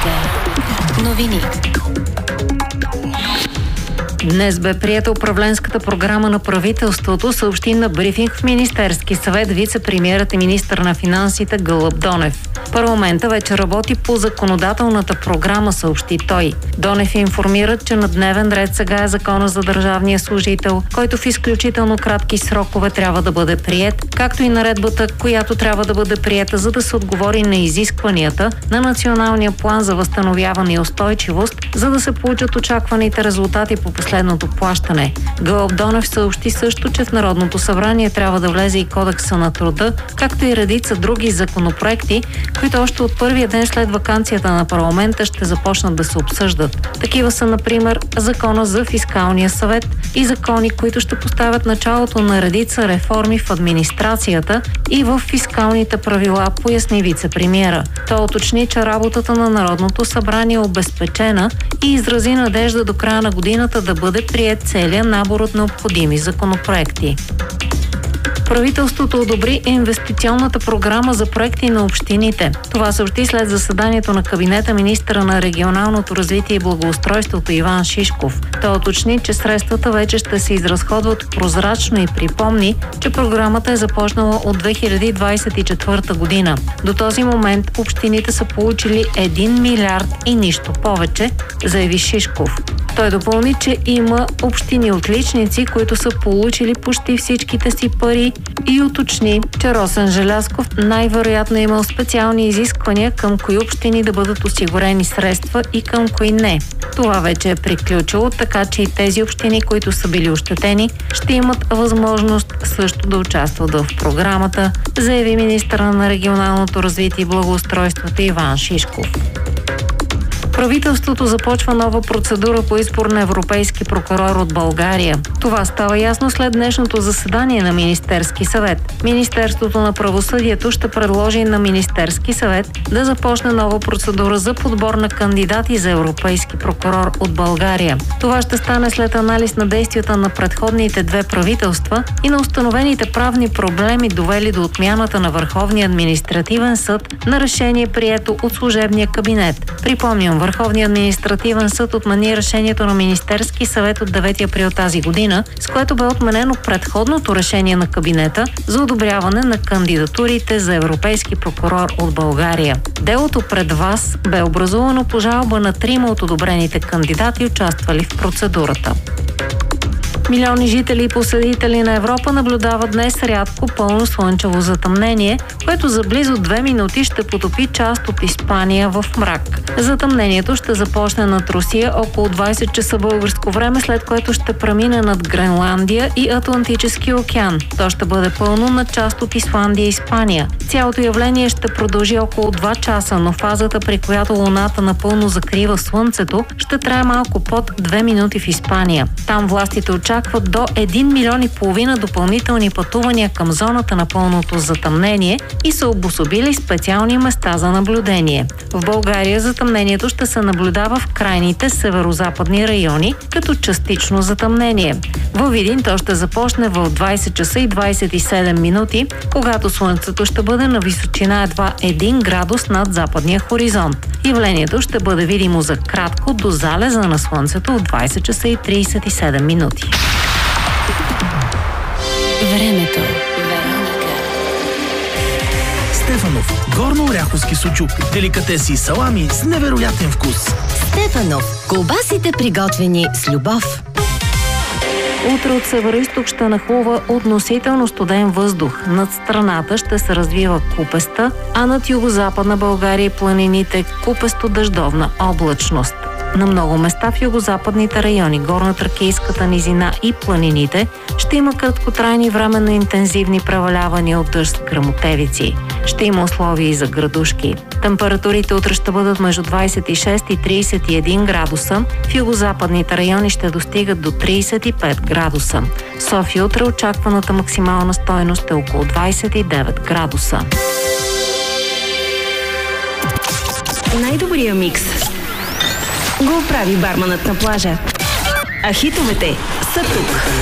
Вероника. Новини. Днес бе приета управленската програма на правителството, съобщи на брифинг в Министерски съвет вице-премиерът и министър на финансите Гълъб Донев. Парламента вече работи по законодателната програма, съобщи той. Донев информира, че на дневен ред сега е закона за държавния служител, който в изключително кратки срокове трябва да бъде приет, както и наредбата, която трябва да бъде приета, за да се отговори на изискванията на Националния план за възстановяване и устойчивост, за да се получат очакваните резултати по последното плащане. Гълъб Донев съобщи също, че в Народното събрание трябва да влезе и Кодекса на труда, както и редица други законопроекти, които още от първия ден след ваканцията на парламента ще започнат да се обсъждат. Такива са, например, Закона за фискалния съвет и закони, които ще поставят началото на редица реформи в администрацията и в фискалните правила, поясни вице-премиера. Той уточни, че работата на Народното събрание е обезпечена и изрази надежда до края на годината да бъде приет целият набор от необходими законопроекти. Правителството одобри инвестиционната програма за проекти на общините. Това съобщи след заседанието на кабинета министъра на регионалното развитие и благоустройството Иван Шишков. Той уточни, че средствата вече ще се изразходват прозрачно и припомни, че програмата е започнала от 2024 година. До този момент общините са получили 1 милиард и нищо повече, заяви Шишков. Той допълни, че има общини-отличници, които са получили почти всичките си пари и уточни, че Росен Желязков най-вероятно е имал специални изисквания към кои общини да бъдат осигурени средства и към кои не. Това вече е приключило, така че и тези общини, които са били ощетени, ще имат възможност също да участват в програмата, заяви министъра на регионалното развитие и благоустройството Иван Шишков. Правителството започва нова процедура по избор на европейски прокурор от България. Това става ясно след днешното заседание на Министерски съвет. Министерството на правосъдието ще предложи на Министерски съвет да започне нова процедура за подбор на кандидати за европейски прокурор от България. Това ще стане след анализ на действията на предходните две правителства и на установените правни проблеми, довели до отмяната на Върховния административен съд на решение, прието от служебния кабинет. Припомням, Върховният административен съд отмени решението на Министерски съвет от 9 април тази година, с което бе отменено предходното решение на кабинета за одобряване на кандидатурите за европейски прокурор от България. Делото пред ВАС бе образувано по жалба на 3 от одобрените кандидати, участвали в процедурата. Милиони жители и посетители на Европа наблюдават днес рядко пълно слънчево затъмнение, което за близо 2 минути ще потопи част от Испания в мрак. Затъмнението ще започне над Русия около 20 часа българско време, след което ще премине над Гренландия и Атлантически океан. То ще бъде пълно на част от Исландия и Испания. Цялото явление ще продължи около 2 часа, но фазата, при която Луната напълно закрива Слънцето, ще трае малко под 2 минути в Испания. Там властите очакват до 1,5 милиона допълнителни пътувания към зоната на пълното затъмнение и са обособили специални места за наблюдение. В България затъмнението ще се наблюдава в крайните северо-западни райони като частично затъмнение. Във Видин то ще започне в 20 часа и 27 минути, когато Слънцето ще бъде на височина едва 1 градус над западния хоризонт. Явлението ще бъде видимо за кратко до залеза на Слънцето в 20 часа и 37 минути. Времето. Стефанов. Горно-оряховски сучук. Деликатеси и салами с невероятен вкус. Стефанов. Колбасите, приготвени с любов. Утре от североизток ще нахлува относително студен въздух. Над страната ще се развива купеста, а над югозападна България и планините купесто-дъждовна облачност. На много места в югозападните райони, горно-тракийската низина и планините ще има краткотрайни временно интензивни превалявания от дъжд с гръмотевици. Ще има условия и за градушки. Температурите утре ще бъдат между 26 и 31 градуса. В югозападните райони ще достигат до 35 градуса. В София утре очакваната максимална стойност е около 29 градуса. Най-добрия микс го прави барманът на плажа. А хитовете са тук.